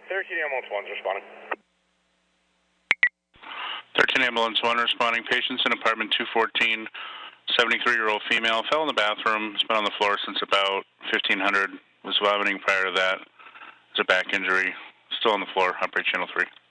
13 ambulance 1's responding. 13 ambulance 1 responding. Patients in apartment 214, 73-year-old female, fell in the bathroom, has been on the floor since about 1500, was vomiting prior to that. It's a back injury, still on the floor, operate channel 3.